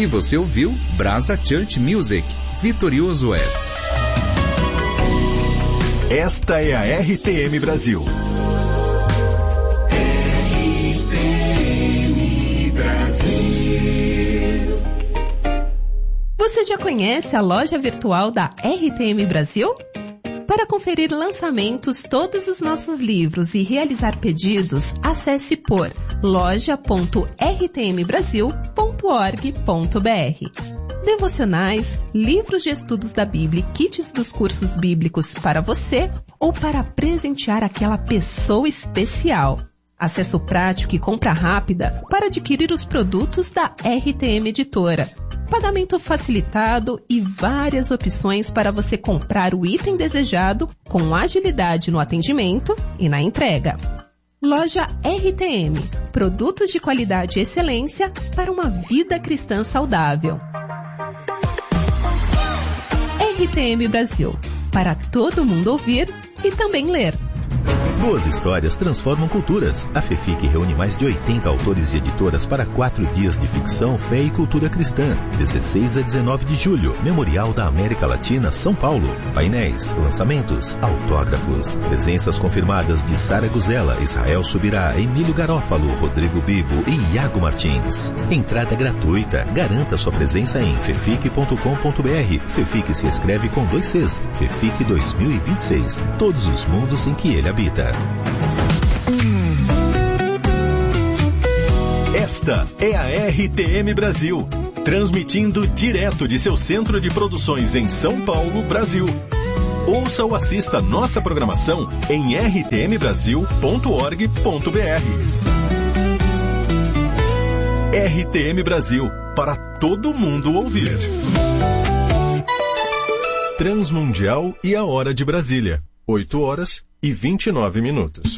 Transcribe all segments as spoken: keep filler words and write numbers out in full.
E você ouviu Brasa Church Music, Vitorioso És. Esta é a R T M Brasil. R T M Brasil. Você já conhece a loja virtual da R T M Brasil? Para conferir lançamentos, todos os nossos livros e realizar pedidos, acesse por loja ponto r t m brasil ponto org ponto b r. Devocionais, livros de estudos da Bíblia e kits dos cursos bíblicos para você ou para presentear aquela pessoa especial. Acesso prático e compra rápida para adquirir os produtos da R T M Editora. Pagamento facilitado e várias opções para você comprar o item desejado com agilidade no atendimento e na entrega. Loja R T M. Produtos de qualidade e excelência para uma vida cristã saudável. R T M Brasil. Para todo mundo ouvir e também ler. Boas histórias transformam culturas. A FEFIC reúne mais de oitenta autores e editoras para quatro dias de ficção, fé e cultura cristã. dezesseis a dezenove de julho, Memorial da América Latina, São Paulo. Painéis, lançamentos, autógrafos. Presenças confirmadas de Sara Guzela, Israel Subirá, Emílio Garófalo, Rodrigo Bibo e Iago Martins. Entrada gratuita. Garanta sua presença em fefic ponto com ponto b r. FEFIC se escreve com dois Cs. FEFIC dois mil e vinte e seis. Todos os mundos em que ele habita. Esta é a R T M Brasil, transmitindo direto de seu centro de produções em São Paulo, Brasil. Ouça ou assista nossa programação em r t m brasil ponto org ponto b r. R T M Brasil, para todo mundo ouvir. Transmundial e a Hora de Brasília, oito horas e vinte e nove minutos.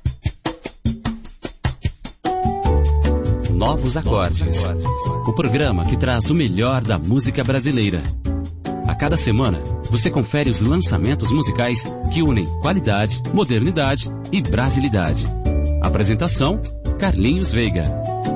Novos Acordes, o programa que traz o melhor da música brasileira. A cada semana, você confere os lançamentos musicais que unem qualidade, modernidade e brasilidade. Apresentação, Carlinhos Veiga.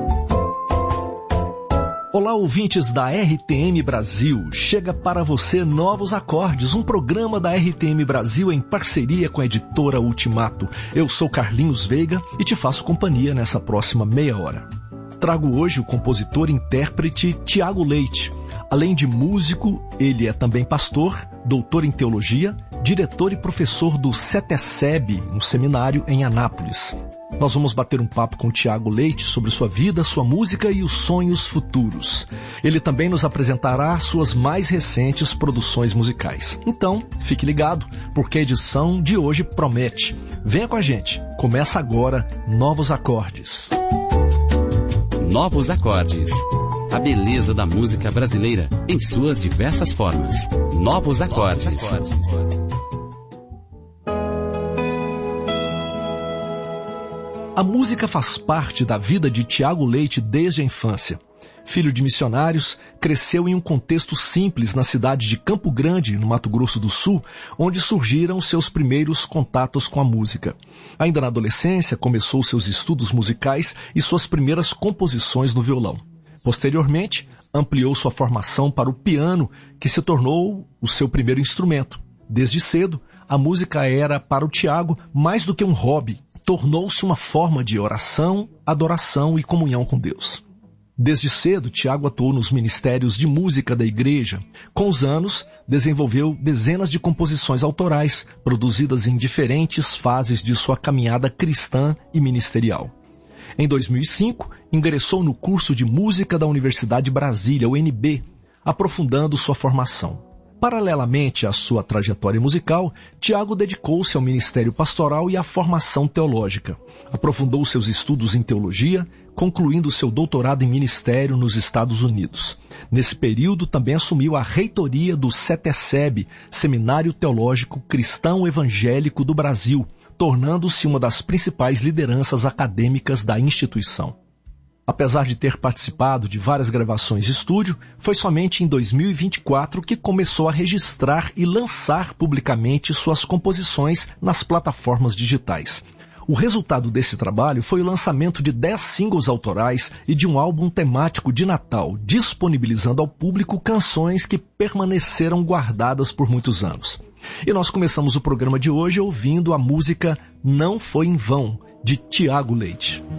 Olá, ouvintes da R T M Brasil. Chega para você Novos Acordes, um programa da R T M Brasil em parceria com a editora Ultimato. Eu sou Carlinhos Veiga e te faço companhia nessa próxima meia hora. Trago hoje o compositor e intérprete Tiago Leite. Além de músico, ele é também pastor, doutor em teologia, diretor e professor do CETESEB, um seminário em Anápolis. Nós vamos bater um papo com o Tiago Leite sobre sua vida, sua música e os sonhos futuros. Ele também nos apresentará suas mais recentes produções musicais. Então, fique ligado, porque a edição de hoje promete. Venha com a gente. Começa agora Novos Acordes. Novos Acordes. A beleza da música brasileira em suas diversas formas. Novos Acordes. A música faz parte da vida de Tiago Leite desde a infância. Filho de missionários, cresceu em um contexto simples na cidade de Campo Grande, no Mato Grosso do Sul, onde surgiram seus primeiros contatos com a música. Ainda na adolescência, começou seus estudos musicais e suas primeiras composições no violão. Posteriormente, ampliou sua formação para o piano, que se tornou o seu primeiro instrumento. Desde cedo, a música era para o Tiago mais do que um hobby. Tornou-se uma forma de oração, adoração e comunhão com Deus. Desde cedo, Tiago atuou nos ministérios de música da igreja. Com os anos, desenvolveu dezenas de composições autorais, produzidas em diferentes fases de sua caminhada cristã e ministerial. Em dois mil e cinco, ingressou no curso de música da Universidade de Brasília, U N B, aprofundando sua formação. Paralelamente à sua trajetória musical, Tiago dedicou-se ao ministério pastoral e à formação teológica. Aprofundou seus estudos em teologia, concluindo seu doutorado em ministério nos Estados Unidos. Nesse período, também assumiu a reitoria do CETESEB, Seminário Teológico Cristão Evangélico do Brasil, tornando-se uma das principais lideranças acadêmicas da instituição. Apesar de ter participado de várias gravações de estúdio, foi somente em dois mil e vinte e quatro que começou a registrar e lançar publicamente suas composições nas plataformas digitais. O resultado desse trabalho foi o lançamento de dez singles autorais e de um álbum temático de Natal, disponibilizando ao público canções que permaneceram guardadas por muitos anos. E nós começamos o programa de hoje ouvindo a música Não Foi em Vão, de Tiago Leite.